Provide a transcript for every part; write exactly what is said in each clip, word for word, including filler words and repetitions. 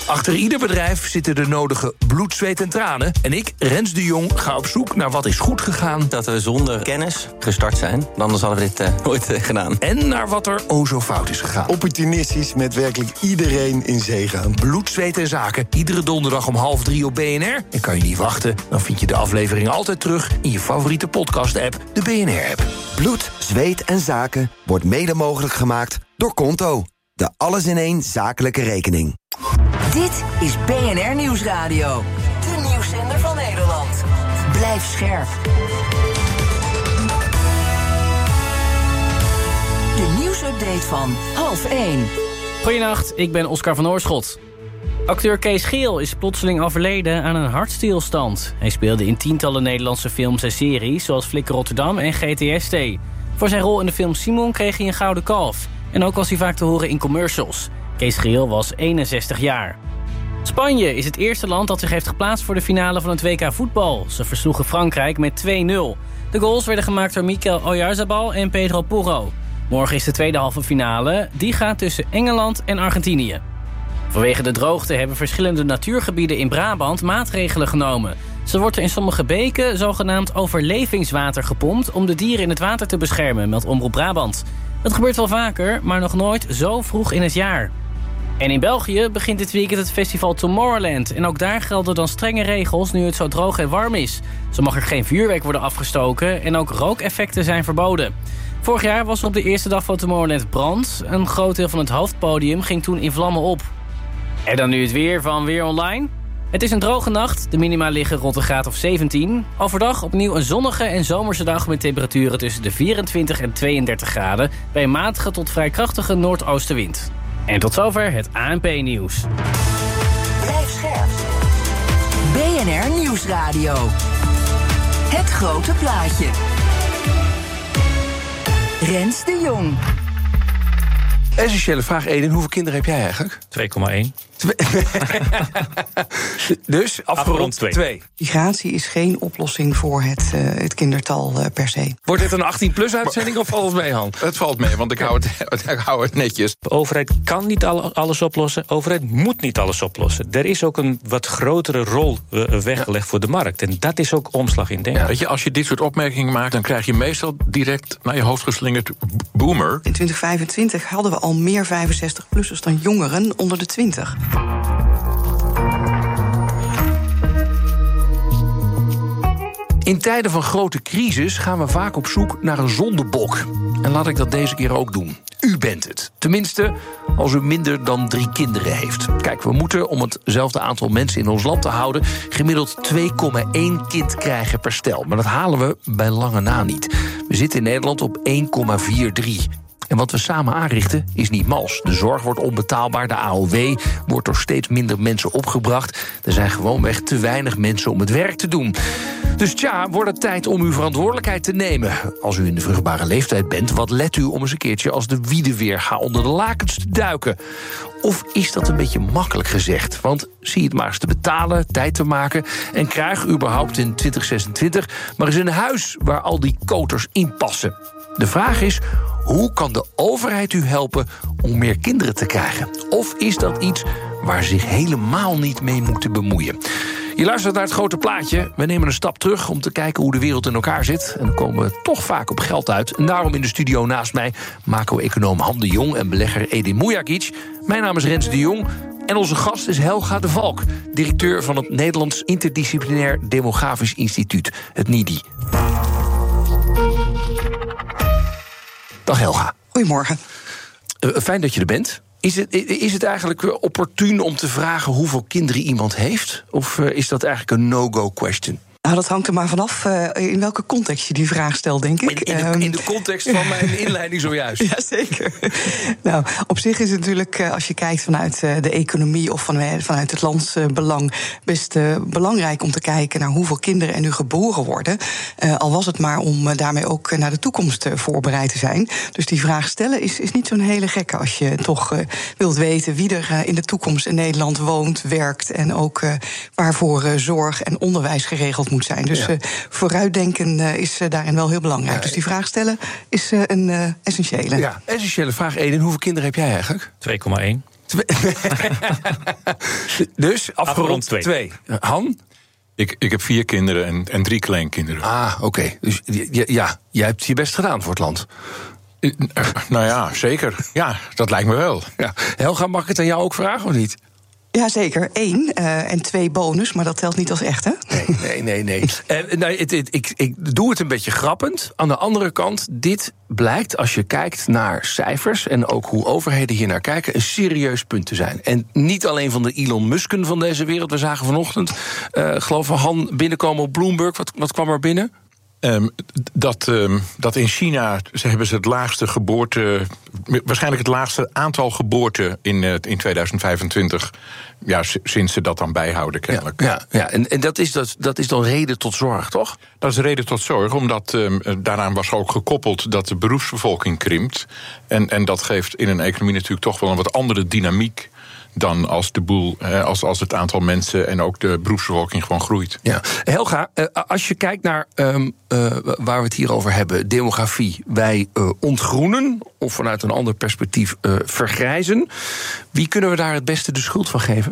Achter ieder bedrijf zitten de nodige bloed, zweet en tranen. En ik, Rens de Jong, ga op zoek naar wat is goed gegaan. Dat we zonder kennis gestart zijn. Anders hadden we dit uh, nooit uh, gedaan. En naar wat er o zo fout is gegaan. Opportunistisch met werkelijk iedereen in zee gaan. Bloed, zweet en zaken. Iedere donderdag om half drie op B N R. En kan je niet wachten, dan vind je de aflevering altijd terug in je favoriete podcast-app, de B N R-app. Bloed, zweet en zaken wordt mede mogelijk gemaakt door Konto. De alles-in-één zakelijke rekening. Dit is B N R Nieuwsradio. De nieuwszender van Nederland. Blijf scherp. De nieuwsupdate van half één. Goedenacht, ik ben Oscar van Oorschot. Acteur Kees Geel is plotseling overleden aan een hartstilstand. Hij speelde in tientallen Nederlandse films en series, zoals Flikker Rotterdam en G T S T. Voor zijn rol in de film Simon kreeg hij een gouden kalf. En ook was hij vaak te horen in commercials. Kees Geel was eenenzestig jaar. Spanje is het eerste land dat zich heeft geplaatst voor de finale van het W K voetbal. Ze versloegen Frankrijk met twee nul. De goals werden gemaakt door Mikel Oyarzabal en Pedro Porro. Morgen is de tweede halve finale. Die gaat tussen Engeland en Argentinië. Vanwege de droogte hebben verschillende natuurgebieden in Brabant maatregelen genomen. Zo wordt er in sommige beken zogenaamd overlevingswater gepompt om de dieren in het water te beschermen, meldt Omroep Brabant. Dat gebeurt wel vaker, maar nog nooit zo vroeg in het jaar. En in België begint dit weekend het festival Tomorrowland. En ook daar gelden dan strenge regels nu het zo droog en warm is. Zo mag er geen vuurwerk worden afgestoken en ook rookeffecten zijn verboden. Vorig jaar was er op de eerste dag van Tomorrowland brand. Een groot deel van het hoofdpodium ging toen in vlammen op. En dan nu het weer van Weer Online. Het is een droge nacht, de minima liggen rond een graad of zeventien. Overdag opnieuw een zonnige en zomerse dag met temperaturen tussen de vierentwintig en tweeëndertig graden... bij een matige tot vrij krachtige noordoostenwind. En tot zover het A N P-nieuws. Blijf scherp. B N R Nieuwsradio. Het grote plaatje. Rens de Jong. Essentiële vraag, Eden. Hoeveel kinderen heb jij eigenlijk? twee komma één. Dus afgerond twee. Migratie is geen oplossing voor het, uh, het kindertal uh, per se. Wordt dit een achttien-plus-uitzending of valt het mee, Han? Het valt mee, want ik hou het, ik hou het netjes. De overheid kan niet alles oplossen. De overheid moet niet alles oplossen. Er is ook een wat grotere rol uh, weggelegd ja. voor de markt. En dat is ook omslag in denken. Ja, weet je, als je dit soort opmerkingen maakt, dan krijg je meestal direct naar je hoofd geslingerd boomer. In twintig vijfentwintig hadden we al meer vijfenzestig-plussers dan jongeren onder de twintig. In tijden van grote crisis gaan we vaak op zoek naar een zondebok. En laat ik dat deze keer ook doen. U bent het. Tenminste, als u minder dan drie kinderen heeft. Kijk, we moeten, om hetzelfde aantal mensen in ons land te houden, gemiddeld twee komma één kind krijgen per stel. Maar dat halen we bij lange na niet. We zitten in Nederland op één komma drie. En wat we samen aanrichten is niet mals. De zorg wordt onbetaalbaar, de A O W wordt door steeds minder mensen opgebracht. Er zijn gewoonweg te weinig mensen om het werk te doen. Dus tja, wordt het tijd om uw verantwoordelijkheid te nemen. Als u in de vruchtbare leeftijd bent, wat let u om eens een keertje als de wiedeweer onder de lakens te duiken? Of is dat een beetje makkelijk gezegd? Want zie het maar eens te betalen, tijd te maken en krijg überhaupt in twintig zesentwintig maar eens een huis waar al die koters in passen. De vraag is, hoe kan de overheid u helpen om meer kinderen te krijgen? Of is dat iets waar ze zich helemaal niet mee moeten bemoeien? Je luistert naar het grote plaatje. We nemen een stap terug om te kijken hoe de wereld in elkaar zit. En dan komen we toch vaak op geld uit. En daarom in de studio naast mij macro-econoom Han de Jong en belegger Edin Mujagic. Mijn naam is Rens de Jong. En onze gast is Helga de Valk, directeur van het Nederlands Interdisciplinair Demografisch Instituut, het N I D I. Dag Helga. Goedemorgen. Uh, fijn dat je er bent. Is het, is het eigenlijk opportun om te vragen hoeveel kinderen iemand heeft? Of uh, is dat eigenlijk een no-go question? Nou, dat hangt er maar vanaf uh, in welke context je die vraag stelt, denk ik. In, in, de, in de context van mijn inleiding zojuist. Jazeker. Nou, op zich is het natuurlijk, uh, als je kijkt vanuit uh, de economie of van, uh, vanuit het landsbelang, uh, best uh, belangrijk om te kijken naar hoeveel kinderen er nu geboren worden. Uh, al was het maar om uh, daarmee ook uh, naar de toekomst uh, voorbereid te zijn. Dus die vraag stellen is, is niet zo'n hele gekke als je toch uh, wilt weten wie er uh, in de toekomst in Nederland woont, werkt en ook uh, waarvoor uh, zorg en onderwijs geregeld moet zijn. Dus ja. uh, vooruitdenken uh, is uh, daarin wel heel belangrijk. Ja, dus die vraag stellen is uh, een uh, essentiële. Ja, essentiële vraag, Edin. Hoeveel kinderen heb jij eigenlijk? twee komma één. Dus afgerond twee. twee. Han? Ik, ik heb vier kinderen en, en drie kleinkinderen. Ah, oké. Okay. Dus ja, ja, jij hebt je best gedaan voor het land. Uh, nou ja, zeker. Ja, dat lijkt me wel. Ja. Helga, mag ik het aan jou ook vragen of niet? Jazeker, één uh, en twee bonus, maar dat telt niet als echt, hè? Nee, nee, nee. nee. uh, nee het, het, ik, ik doe het een beetje grappend. Aan de andere kant, dit blijkt, als je kijkt naar cijfers en ook hoe overheden hier naar kijken, een serieus punt te zijn. En niet alleen van de Elon Musken van deze wereld. We zagen vanochtend, uh, geloof ik, Han binnenkomen op Bloomberg. Wat, wat kwam er binnen? Um, dat, um, dat in China ze hebben ze het laagste geboorte, waarschijnlijk het laagste aantal geboorten in, uh, in tweeduizend vijfentwintig. Ja, sinds ze dat dan bijhouden, kennelijk. Ja, ja, ja. En, en dat, is, dat, dat is dan reden tot zorg, toch? Dat is reden tot zorg, omdat um, daaraan was ook gekoppeld dat de beroepsbevolking krimpt. En, en dat geeft in een economie natuurlijk toch wel een wat andere dynamiek dan als de boel, als, als het aantal mensen en ook de beroepsbevolking gewoon groeit. Ja. Helga, als je kijkt naar um, uh, waar we het hier over hebben, demografie, wij uh, ontgroenen, of vanuit een ander perspectief uh, vergrijzen. Wie kunnen we daar het beste de schuld van geven?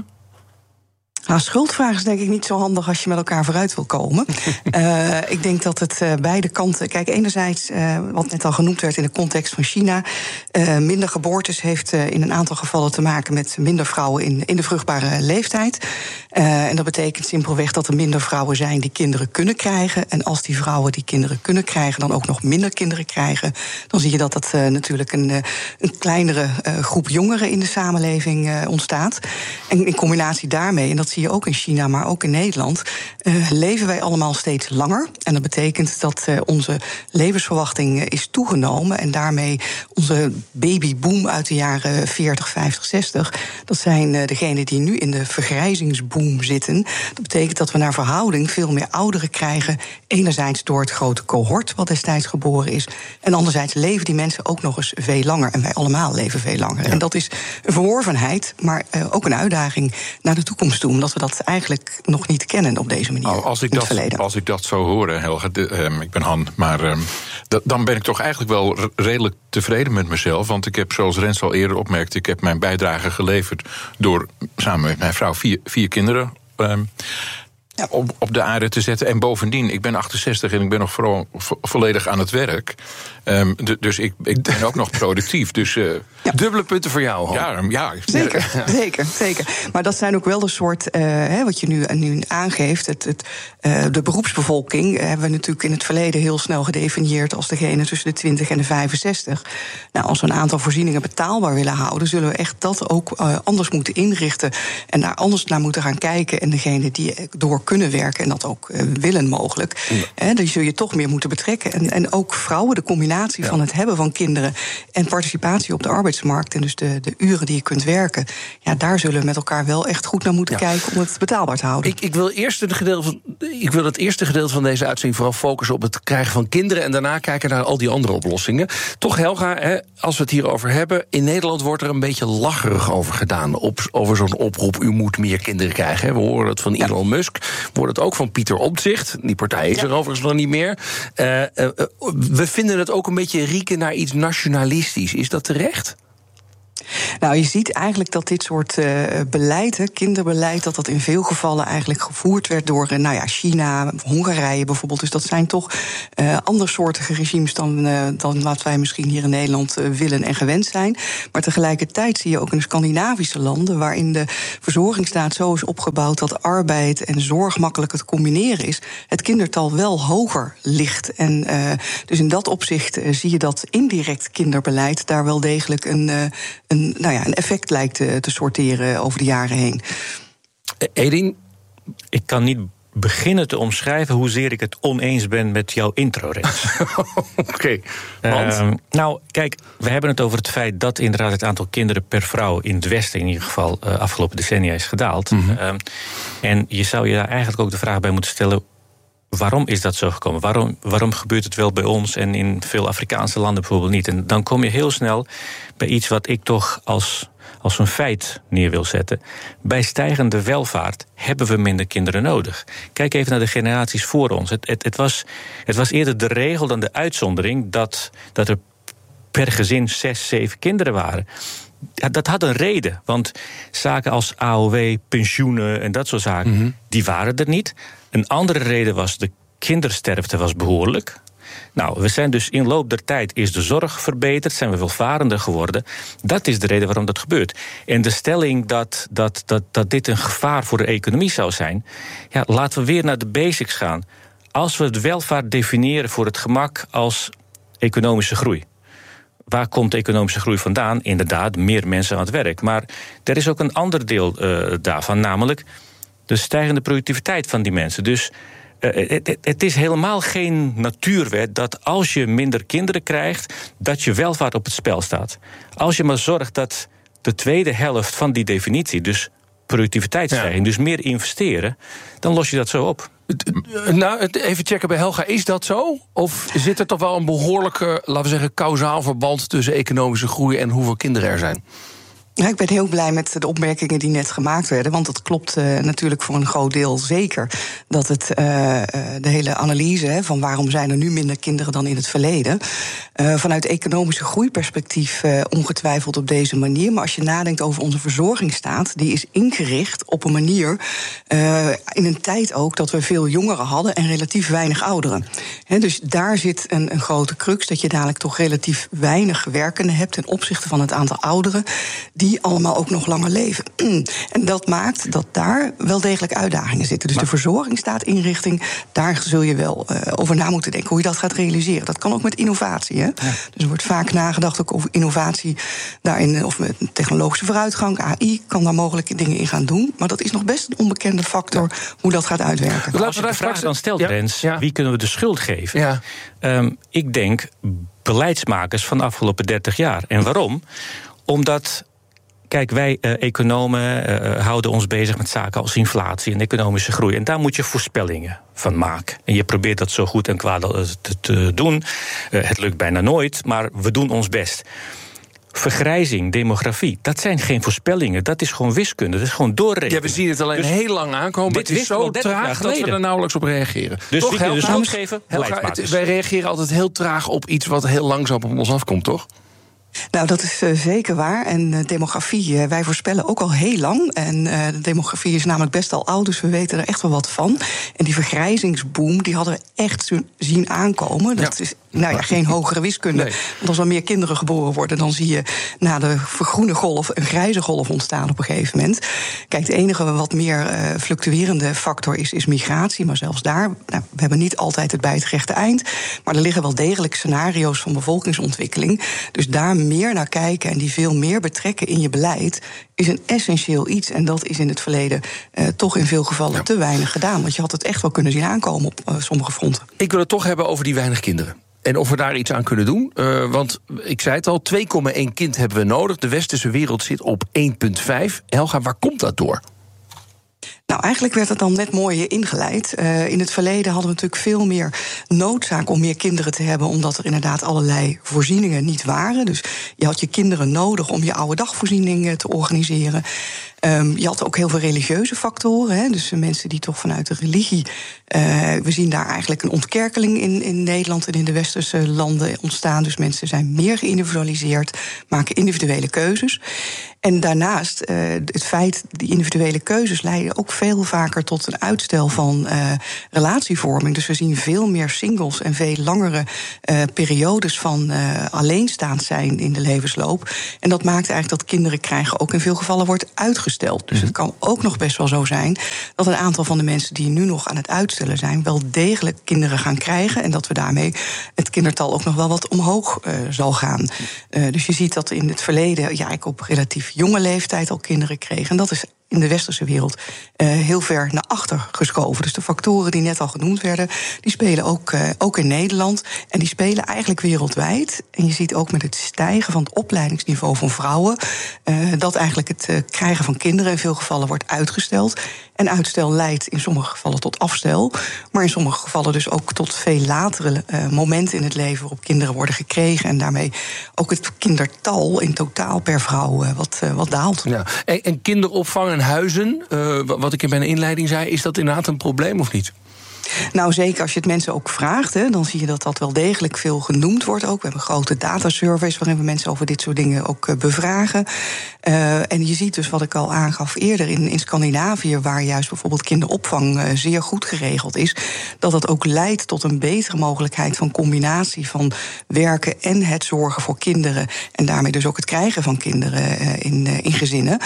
Nou, schuldvraag is denk ik niet zo handig als je met elkaar vooruit wil komen. uh, ik denk dat het uh, beide kanten... Kijk, enerzijds, uh, wat net al genoemd werd in de context van China, Uh, minder geboortes heeft uh, in een aantal gevallen te maken met minder vrouwen in, in de vruchtbare leeftijd. Uh, en dat betekent simpelweg dat er minder vrouwen zijn die kinderen kunnen krijgen. En als die vrouwen die kinderen kunnen krijgen, dan ook nog minder kinderen krijgen, dan zie je dat dat uh, natuurlijk een, uh, een kleinere uh, groep jongeren in de samenleving uh, ontstaat. En in combinatie daarmee, en dat zie je ook in China, maar ook in Nederland, uh, leven wij allemaal steeds langer. En dat betekent dat uh, onze levensverwachting uh, is toegenomen en daarmee onze babyboom uit de jaren veertig, vijftig, zestig... dat zijn uh, degenen die nu in de vergrijzingsboom zitten. Dat betekent dat we naar verhouding veel meer ouderen krijgen. Enerzijds door het grote cohort wat destijds geboren is, en anderzijds leven die mensen ook nog eens veel langer. En wij allemaal leven veel langer. Ja. En dat is een verworvenheid, maar uh, ook een uitdaging naar de toekomst toe, omdat we dat eigenlijk nog niet kennen op deze manier. Nou, als, ik in het dat, verleden. als ik dat zou horen, Helga, de, um, ik ben Han, maar um, dat, dan ben ik toch eigenlijk wel r- redelijk tevreden met mezelf. Want ik heb, zoals Rens al eerder opmerkte, ik heb mijn bijdrage geleverd door samen met mijn vrouw vier, vier kinderen Um, Ja. Op, op de aarde te zetten. En bovendien, ik ben achtenzestig en ik ben nog vooral vo- volledig aan het werk. Um, de, dus ik, ik ben ook nog productief. Dus, uh, ja. Dubbele punten voor jou, ja, ja, zeker, ja. zeker, zeker. Maar dat zijn ook wel de soort, uh, hè, wat je nu, nu aangeeft. Het, het, uh, de beroepsbevolking hebben we natuurlijk in het verleden heel snel gedefinieerd als degene tussen de twintig en de vijfenzestig. Nou, als we een aantal voorzieningen betaalbaar willen houden, zullen we echt dat ook uh, anders moeten inrichten en daar anders naar moeten gaan kijken. En degene die door kunnen werken en dat ook uh, willen mogelijk, ja. hè, die zul je toch meer moeten betrekken. En, en ook vrouwen, de combinatie ja. van het hebben van kinderen en participatie op de arbeidsmarkt en dus de, de uren die je kunt werken, ja, daar zullen we met elkaar wel echt goed naar moeten ja. kijken om het betaalbaar te houden. Ik, ik, wil eerst het gedeelte van, ik wil het eerste gedeelte van deze uitzending vooral focussen op het krijgen van kinderen en daarna kijken naar al die andere oplossingen. Toch, Helga, hè, als we het hierover hebben, in Nederland wordt er een beetje lacherig over gedaan, op, over zo'n oproep, u moet meer kinderen krijgen. Hè. We horen het van ja. Elon Musk, we horen het ook van Pieter Omtzigt, die partij is ja. er overigens nog niet meer. Uh, uh, we vinden het ook een beetje rieken naar iets nationalistisch. Is dat terecht? Nou, je ziet eigenlijk dat dit soort uh, beleid, hè, kinderbeleid, dat dat in veel gevallen eigenlijk gevoerd werd door uh, nou ja, China, Hongarije bijvoorbeeld. Dus dat zijn toch uh, andersoortige regimes dan, uh, dan wat wij misschien hier in Nederland uh, willen en gewend zijn. Maar tegelijkertijd zie je ook in de Scandinavische landen, waarin de verzorgingsstaat zo is opgebouwd dat arbeid en zorg makkelijker te combineren is, het kindertal wel hoger ligt. En uh, dus in dat opzicht uh, zie je dat indirect kinderbeleid daar wel degelijk een, uh, een, nou ja, een effect lijkt te, te sorteren over de jaren heen. Edin? Ik kan niet beginnen te omschrijven hoezeer ik het oneens ben met jouw intro-reeks. Oké, okay, want? Uh, nou, kijk, we hebben het over het feit dat inderdaad het aantal kinderen per vrouw in het Westen in ieder geval uh, afgelopen decennia is gedaald. Mm-hmm. Uh, en je zou je daar eigenlijk ook de vraag bij moeten stellen, waarom is dat zo gekomen? Waarom, waarom gebeurt het wel bij ons en in veel Afrikaanse landen bijvoorbeeld niet? En dan kom je heel snel bij iets wat ik toch als, als een feit neer wil zetten. Bij stijgende welvaart hebben we minder kinderen nodig. Kijk even naar de generaties voor ons. Het, het, het, was, het was eerder de regel dan de uitzondering dat, dat er per gezin zes, zeven kinderen waren. ja, dat had een reden. Want zaken als A O W, pensioenen en dat soort zaken, mm-hmm. die waren er niet. Een andere reden was de kindersterfte was behoorlijk. Nou, we zijn dus in loop der tijd is de zorg verbeterd, zijn we welvarender geworden. Dat is de reden waarom dat gebeurt. En de stelling dat, dat, dat, dat dit een gevaar voor de economie zou zijn, ja, laten we weer naar de basics gaan. Als we het welvaart definiëren voor het gemak als economische groei. Waar komt de economische groei vandaan? Inderdaad, meer mensen aan het werk. Maar er is ook een ander deel uh, daarvan, namelijk de stijgende productiviteit van die mensen. Dus uh, het, het is helemaal geen natuurwet dat als je minder kinderen krijgt, dat je welvaart op het spel staat. Als je maar zorgt dat de tweede helft van die definitie, dus productiviteitsstijging, ja. dus meer investeren, dan los je dat zo op. Nou, even checken bij Helga, is dat zo? Of zit er toch wel een behoorlijke, laten we zeggen, kausaal verband tussen economische groei en hoeveel kinderen er zijn? Ja, ik ben heel blij met de opmerkingen die net gemaakt werden. Want het klopt uh, natuurlijk voor een groot deel zeker. Dat het uh, de hele analyse hè, van waarom zijn er nu minder kinderen dan in het verleden. Uh, vanuit economische groeiperspectief uh, ongetwijfeld op deze manier. Maar als je nadenkt over onze verzorgingsstaat, die is ingericht op een manier uh, in een tijd ook dat we veel jongeren hadden en relatief weinig ouderen. He, dus daar zit een, een grote crux, dat je dadelijk toch relatief weinig werkenden hebt ten opzichte van het aantal ouderen die die allemaal ook nog langer leven. En dat maakt dat daar wel degelijk uitdagingen zitten. Dus maar de verzorgingsstaatinrichting, daar zul je wel uh, over na moeten denken hoe je dat gaat realiseren. Dat kan ook met innovatie. Hè? Ja. Dus er wordt vaak nagedacht ook over innovatie daarin, of met technologische vooruitgang, A I kan daar mogelijk dingen in gaan doen. Maar dat is nog best een onbekende factor ja. hoe dat gaat uitwerken. Maar als je de vraag dan stelt, ja. Rens, ja. wie kunnen we de schuld geven? Ja. Um, ik denk beleidsmakers van de afgelopen dertig jaar. En waarom? Omdat, kijk, wij uh, economen uh, houden ons bezig met zaken als inflatie en economische groei. En daar moet je voorspellingen van maken. En je probeert dat zo goed en kwaad te, te doen. Uh, het lukt bijna nooit, maar we doen ons best. Vergrijzing, demografie, dat zijn geen voorspellingen. Dat is gewoon wiskunde, dat is gewoon doorrekenen. Ja, we zien het alleen dus heel lang aankomen. Maar het is zo traag dat we er nauwelijks op reageren. Dus toch, wie kunnen Helga, de schuld geven? Helga, het, wij reageren altijd heel traag op iets wat heel langzaam op ons afkomt, toch? Nou, dat is uh, zeker waar. En uh, demografie, uh, wij voorspellen ook al heel lang. En uh, de demografie is namelijk best al oud, dus we weten er echt wel wat van. En die vergrijzingsboom, die hadden we echt zien aankomen. Dat ja. is nou ja, geen hogere wiskunde. Nee. Want als er meer kinderen geboren worden, dan zie je na de groene golf een grijze golf ontstaan op een gegeven moment. Kijk, de enige wat meer uh, fluctuerende factor is, is migratie. Maar zelfs daar, nou, we hebben niet altijd het bij het rechte eind. Maar er liggen wel degelijk scenario's van bevolkingsontwikkeling. Dus daar meer naar kijken en die veel meer betrekken in je beleid is een essentieel iets. En dat is in het verleden uh, toch in veel gevallen ja. te weinig gedaan. Want je had het echt wel kunnen zien aankomen op uh, sommige fronten. Ik wil het toch hebben over die weinig kinderen. En of we daar iets aan kunnen doen. Uh, want ik zei het al, twee komma één kind hebben we nodig. De westerse wereld zit op één komma vijf. Helga, waar komt dat door? Nou, eigenlijk werd het dan net mooi ingeleid. Uh, in het verleden hadden we natuurlijk veel meer noodzaak om meer kinderen te hebben, omdat er inderdaad allerlei voorzieningen niet waren. Dus je had je kinderen nodig om je oude dagvoorziening te organiseren. Um, je had ook heel veel religieuze factoren. Hè, dus mensen die toch vanuit de religie. Uh, we zien daar eigenlijk een ontkerkeling in, in Nederland en in de westerse landen ontstaan. Dus mensen zijn meer geïndividualiseerd, maken individuele keuzes. En daarnaast, uh, het feit, die individuele keuzes leiden ook veel vaker tot een uitstel van uh, relatievorming. Dus we zien veel meer singles en veel langere uh, periodes van uh, alleenstaand zijn in de levensloop. En dat maakt eigenlijk dat kinderen krijgen ook in veel gevallen wordt uitgesteld. Dus het kan ook nog best wel zo zijn dat een aantal van de mensen die nu nog aan het uitstellen zijn, wel degelijk kinderen gaan krijgen. En dat we daarmee het kindertal ook nog wel wat omhoog uh, zal gaan. Uh, dus je ziet dat in het verleden, ja, ik op relatief jonge leeftijd al kinderen kregen. En dat is in de westerse wereld uh, heel ver naar achter geschoven. Dus de factoren die net al genoemd werden, die spelen ook, uh, ook in Nederland. En die spelen eigenlijk wereldwijd. En je ziet ook met het stijgen van het opleidingsniveau van vrouwen, uh, dat eigenlijk het uh, krijgen van kinderen in veel gevallen wordt uitgesteld. En uitstel leidt in sommige gevallen tot afstel, maar in sommige gevallen dus ook tot veel latere uh, momenten in het leven waarop kinderen worden gekregen. En daarmee ook het kindertal in totaal per vrouw uh, wat, uh, wat daalt. Ja. En, en kinderopvang en huizen, uh, wat ik in mijn inleiding zei, is dat inderdaad een probleem of niet? Nou, zeker als je het mensen ook vraagt, hè, dan zie je dat dat wel degelijk veel genoemd wordt ook. We hebben grote datasurveys waarin we mensen over dit soort dingen ook uh, bevragen. Uh, en je ziet dus wat ik al aangaf eerder in, in Scandinavië, waar juist bijvoorbeeld kinderopvang uh, zeer goed geregeld is, dat dat ook leidt tot een betere mogelijkheid van combinatie van werken en het zorgen voor kinderen. En daarmee dus ook het krijgen van kinderen uh, in, uh, in gezinnen.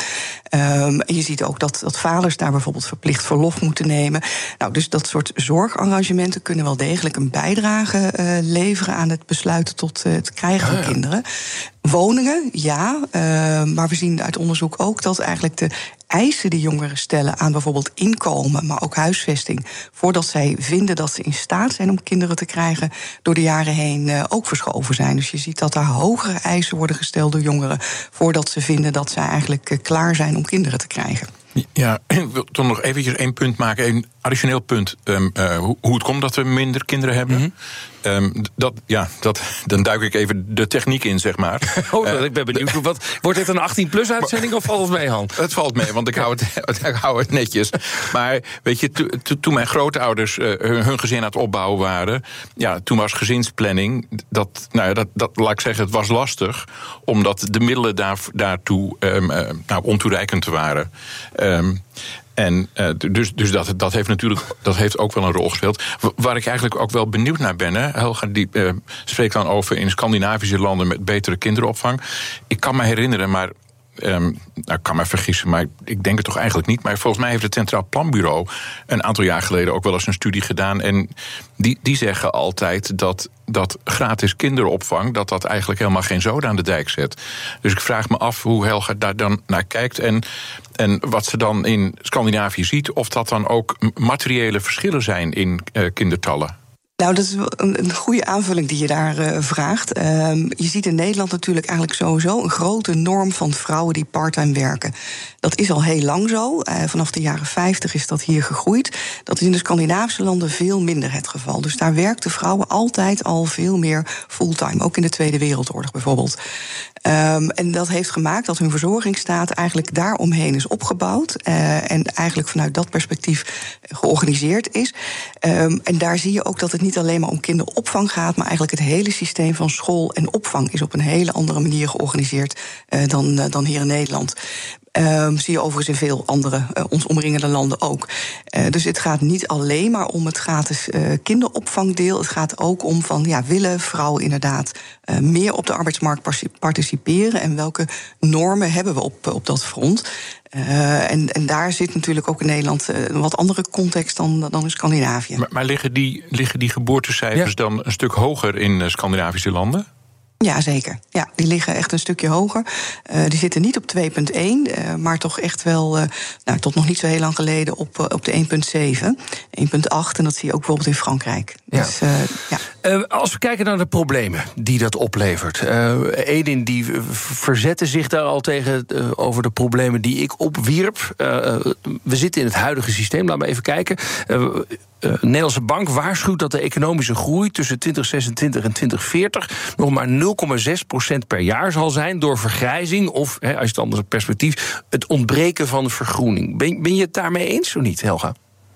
Um, en je ziet ook dat, dat vaders daar bijvoorbeeld verplicht verlof moeten nemen. Nou, dus dat soort zorgarrangementen kunnen wel degelijk een bijdrage uh, leveren aan het besluiten tot uh, het krijgen van ah, ja. kinderen. Woningen, ja, uh, maar we zien uit onderzoek ook dat eigenlijk de eisen die jongeren stellen aan bijvoorbeeld inkomen, maar ook huisvesting, voordat zij vinden dat ze in staat zijn om kinderen te krijgen, door de jaren heen uh, ook verschoven zijn. Dus je ziet dat daar hogere eisen worden gesteld door jongeren voordat ze vinden dat zij eigenlijk uh, klaar zijn om kinderen te krijgen. Ja, ik wil toch nog eventjes één punt maken, een additioneel punt. Um, uh, hoe, hoe het komt dat we minder kinderen hebben. Mm-hmm. Um, dat, ja, dat, dan duik ik even de techniek in, zeg maar. Oh, uh, ik ben benieuwd. Wat, wordt dit een achttien-plus uitzending of valt het mee, Han? Het valt mee, want ik hou het, ik hou het netjes. Maar weet je, to, to, toen mijn grootouders uh, hun, hun gezin aan het opbouwen waren, ja, toen was gezinsplanning, dat, nou ja, dat, dat, laat ik zeggen, het was lastig, omdat de middelen daar, daartoe um, uh, nou, ontoereikend waren. Um, En uh, dus, dus dat, dat heeft natuurlijk dat heeft ook wel een rol gespeeld. Waar ik eigenlijk ook wel benieuwd naar ben, hè, Helga die uh, spreekt dan over in Scandinavische landen met betere kinderopvang. Ik kan me herinneren, maar Um, nou, ik kan me vergissen, maar ik denk het toch eigenlijk niet. Maar volgens mij heeft het Centraal Planbureau een aantal jaar geleden ook wel eens een studie gedaan. En die, die zeggen altijd dat, dat gratis kinderopvang, dat dat eigenlijk helemaal geen zoden aan de dijk zet. Dus ik vraag me af hoe Helga daar dan naar kijkt. En, en wat ze dan in Scandinavië ziet, of dat dan ook materiële verschillen zijn in uh, kindertallen. Nou, dat is een, een goede aanvulling die je daar uh, vraagt. Uh, je ziet in Nederland natuurlijk eigenlijk sowieso een grote norm van vrouwen die parttime werken. Dat is al heel lang zo. Uh, vanaf de jaren vijftig is dat hier gegroeid. Dat is in de Scandinavische landen veel minder het geval. Dus daar werkten vrouwen altijd al veel meer fulltime. Ook in de Tweede Wereldoorlog bijvoorbeeld. Um, en dat heeft gemaakt dat hun verzorgingsstaat eigenlijk daaromheen is opgebouwd. Uh, en eigenlijk vanuit dat perspectief georganiseerd is. Um, en daar zie je ook dat het niet alleen maar om kinderopvang gaat, maar eigenlijk het hele systeem van school en opvang is op een hele andere manier georganiseerd uh, dan, uh, dan hier in Nederland. Um, zie je overigens in veel andere uh, ons omringende landen ook. Uh, dus het gaat niet alleen maar om het gratis uh, kinderopvangdeel. Het gaat ook om van, ja, willen vrouwen inderdaad uh, meer op de arbeidsmarkt participeren en welke normen hebben we op, op dat front. Uh, en, en daar zit natuurlijk ook in Nederland uh, een wat andere context dan, dan in Scandinavië. Maar, maar liggen, die, liggen die geboortecijfers ja. dan een stuk hoger in uh, Scandinavische landen? Ja, zeker. Ja, die liggen echt een stukje hoger. Uh, die zitten niet op twee komma één, uh, maar toch echt wel, uh, nou, tot nog niet zo heel lang geleden op, uh, op de één komma zeven, één komma acht. En dat zie je ook bijvoorbeeld in Frankrijk. Ja. Dus, uh, ja. Uh, als we kijken naar de problemen die dat oplevert. Uh, Edin die verzette zich daar al tegen uh, over de problemen die ik opwierp. Uh, we zitten in het huidige systeem, laten we even kijken. Uh, Uh, de Nederlandse Bank waarschuwt dat de economische groei tussen twintig zesentwintig en twintig veertig nog maar nul komma zes procent per jaar zal zijn door vergrijzing of, he, als je het anders perspectief, het ontbreken van vergroening. Ben, ben je het daarmee eens of niet, Helga?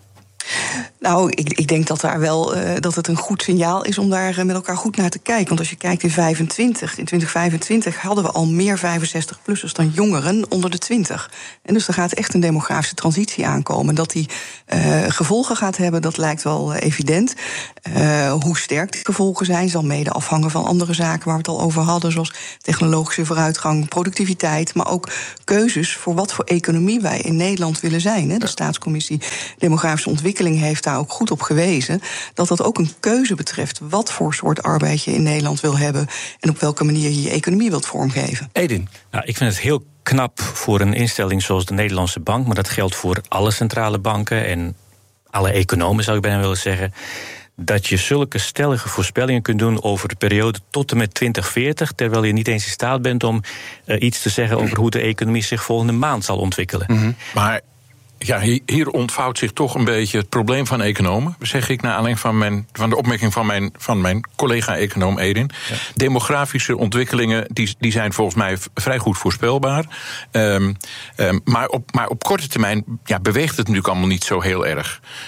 Nou, ik, ik denk dat, daar wel, uh, dat het een goed signaal is om daar uh, met elkaar goed naar te kijken. Want als je kijkt in vijfentwintig, in twintig vijfentwintig hadden we al meer vijfenzestig-plussers dan jongeren onder de twintig. En dus er gaat echt een demografische transitie aankomen. Dat die uh, gevolgen gaat hebben, dat lijkt wel uh, evident. Uh, hoe sterk die gevolgen zijn, zal mede afhangen van andere zaken waar we het al over hadden, zoals technologische vooruitgang, productiviteit, maar ook keuzes voor wat voor economie wij in Nederland willen zijn. Hè. De Staatscommissie Demografische Ontwikkeling heeft daar ook goed op gewezen dat dat ook een keuze betreft wat voor soort arbeid je in Nederland wil hebben en op welke manier je je economie wilt vormgeven. Edin? Nou, ik vind het heel knap voor een instelling zoals de Nederlandse Bank, maar dat geldt voor alle centrale banken en alle economen, zou ik bijna willen zeggen, dat je zulke stellige voorspellingen kunt doen over de periode tot en met twintig veertig... terwijl je niet eens in staat bent om uh, iets te zeggen over hoe de economie zich volgende maand zal ontwikkelen. Mm-hmm. Maar ja, hier ontvouwt zich toch een beetje het probleem van economen, zeg ik naar aanleiding van, mijn, van de opmerking van mijn, van mijn collega-econoom Edin. Ja. Demografische ontwikkelingen die, die zijn volgens mij vrij goed voorspelbaar. Um, um, maar, op, maar op korte termijn ja, beweegt het natuurlijk allemaal niet zo heel erg.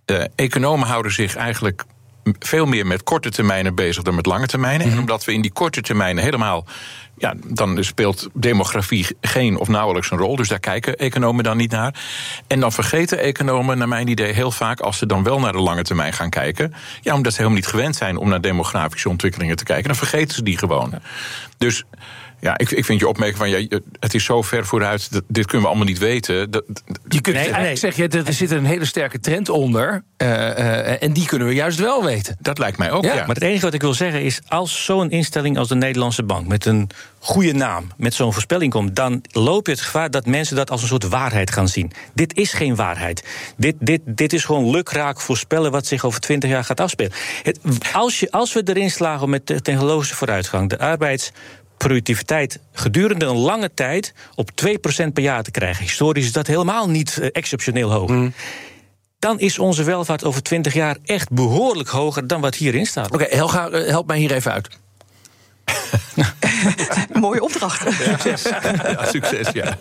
uh, economen houden zich eigenlijk veel meer met korte termijnen bezig dan met lange termijnen. Mm-hmm. En omdat we in die korte termijnen helemaal... Ja, dan speelt demografie geen of nauwelijks een rol. Dus daar kijken economen dan niet naar. En dan vergeten economen, naar mijn idee, heel vaak... als ze dan wel naar de lange termijn gaan kijken... ja, omdat ze helemaal niet gewend zijn om naar demografische ontwikkelingen te kijken... dan vergeten ze die gewoon. Dus... Ja, ik, ik vind je opmerking van, ja, het is zo ver vooruit, dat, dit kunnen we allemaal niet weten. Dat, je kunt, nee, eigenlijk zeg je, er zit een hele sterke trend onder, uh, uh, en die kunnen we juist wel weten. Dat lijkt mij ook, ja. ja. Maar het enige wat ik wil zeggen is, als zo'n instelling als de Nederlandse Bank... met een goede naam, met zo'n voorspelling komt... dan loop je het gevaar dat mensen dat als een soort waarheid gaan zien. Dit is geen waarheid. Dit, dit, dit is gewoon lukraak voorspellen wat zich over twintig jaar gaat afspelen. Het, als, je, als we erin slagen met de technologische vooruitgang... de arbeids productiviteit gedurende een lange tijd op twee procent per jaar te krijgen. Historisch is dat helemaal niet uh, exceptioneel hoog. Mm. Dan is onze welvaart over twintig jaar echt behoorlijk hoger dan wat hierin staat. Oké, okay, Helga, help mij hier even uit. Mooie opdracht. Ja, succes. Ja, succes, ja.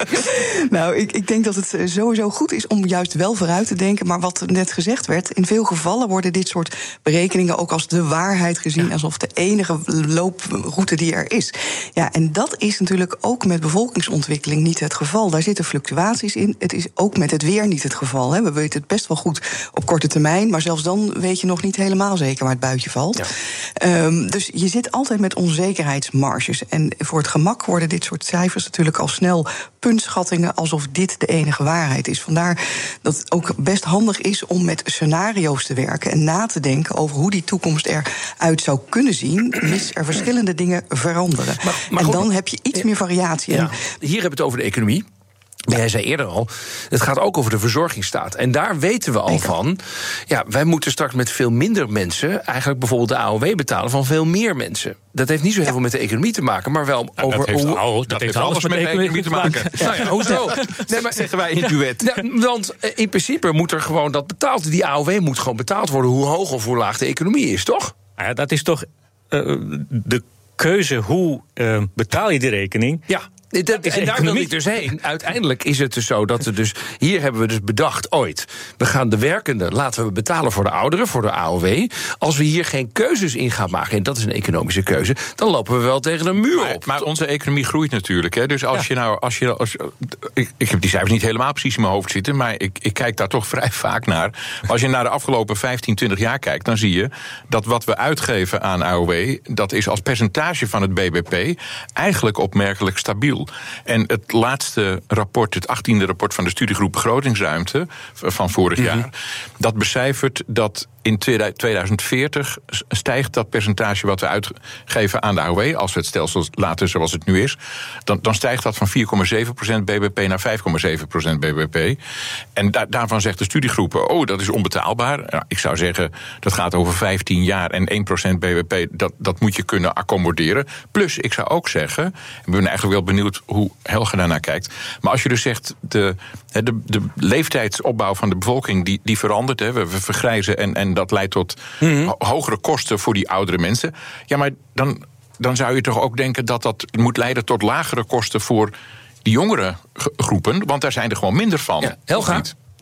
Nou, ik, ik denk dat het sowieso goed is om juist wel vooruit te denken. Maar wat net gezegd werd, in veel gevallen worden dit soort berekeningen ook als de waarheid gezien, ja. alsof de enige looproute die er is. Ja, en dat is natuurlijk ook met bevolkingsontwikkeling niet het geval. Daar zitten fluctuaties in. Het is ook met het weer niet het geval. Hè. We weten het best wel goed op korte termijn, maar zelfs dan weet je nog niet helemaal zeker waar het buitje valt. Ja. Um, dus je zit altijd met onzekerheidsmarges. En voor het gemak worden dit soort cijfers natuurlijk al snel puntschattingen alsof dit de enige waarheid is. Vandaar dat het ook best handig is om met scenario's te werken en na te denken over hoe die toekomst eruit zou kunnen zien, mits er verschillende dingen veranderen. Maar, maar en dan goed, heb je iets meer variatie. Ja. Hier hebben we het over de economie. Maar jij zei eerder al, het gaat ook over de verzorgingsstaat. En daar weten we al Zeker. van, ja, wij moeten straks met veel minder mensen eigenlijk bijvoorbeeld de A O W betalen van veel meer mensen. Dat heeft niet zo heel ja. veel met de economie te maken, maar wel nou, over... Dat heeft, hoe, oh, dat dat heeft alles, alles met de economie, economie te maken. maken. Nou ja, hoezo? Nee, maar zeggen wij in het duet. Ja, want in principe moet er gewoon dat betaald. Die A O W moet gewoon betaald worden, hoe hoog of hoe laag de economie is, toch? Ja, dat is toch uh, de keuze, hoe uh, betaal je die rekening? Ja. Dat, en daar wil ik dus heen. Uiteindelijk is het dus zo dat we dus... Hier hebben we dus bedacht ooit... we gaan de werkenden laten we betalen voor de ouderen, voor de A O W. Als we hier geen keuzes in gaan maken... en dat is een economische keuze... dan lopen we wel tegen een muur maar, op. Maar onze economie groeit natuurlijk. Hè? Dus als ja. je nou... Als je, als, ik, ik heb die cijfers niet helemaal precies in mijn hoofd zitten... maar ik, ik kijk daar toch vrij vaak naar. Als je naar de afgelopen vijftien, twintig jaar kijkt... dan zie je dat wat we uitgeven aan A O W... dat is als percentage van het B B P... eigenlijk opmerkelijk stabiel. En het laatste rapport, het achttiende rapport van de studiegroep Begrotingsruimte van vorig mm-hmm. jaar, dat becijfert dat in tweeduizend veertig stijgt dat percentage wat we uitgeven aan de A O W, als we het stelsel laten zoals het nu is, dan, dan stijgt dat van vier komma zeven procent B B P naar vijf komma zeven procent B B P. En da- daarvan zegt de studiegroepen, oh, dat is onbetaalbaar. Nou, ik zou zeggen, dat gaat over vijftien jaar en één procent B B P, dat, dat moet je kunnen accommoderen. Plus, ik zou ook zeggen, ik ben eigenlijk wel benieuwd hoe Helga daarnaar kijkt, maar als je dus zegt, de, de, de leeftijdsopbouw van de bevolking, die, die verandert, hè, we, we vergrijzen en, en dat leidt tot mm-hmm. hogere kosten voor die oudere mensen. Ja, maar dan, dan zou je toch ook denken dat dat moet leiden tot lagere kosten voor die jongere groepen, want daar zijn er gewoon minder van. Ja, Helga,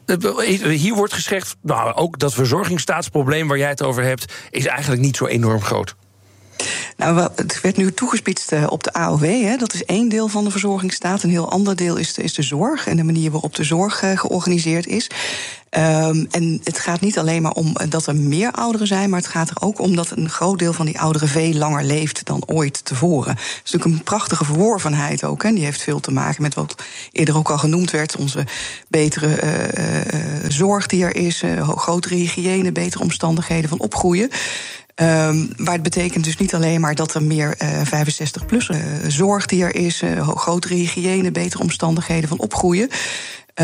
hier wordt gezegd, nou, ook dat verzorgingsstaatsprobleem waar jij het over hebt, is eigenlijk niet zo enorm groot. Nou, het werd nu toegespitst op de A O W. Hè. Dat is één deel van de verzorgingsstaat. Een heel ander deel is de, is de zorg en de manier waarop de zorg uh, georganiseerd is. Um, en het gaat niet alleen maar om dat er meer ouderen zijn, maar het gaat er ook om dat een groot deel van die ouderen veel langer leeft dan ooit tevoren. Het is natuurlijk een prachtige verworvenheid ook. Hè. Die heeft veel te maken met wat eerder ook al genoemd werd. Onze betere uh, uh, zorg die er is, uh, grotere hygiëne, betere omstandigheden van opgroeien. Um, maar het betekent dus niet alleen maar dat er meer uh, vijfenzestig plus uh, zorg die er is, uh, grotere hygiëne, betere omstandigheden van opgroeien.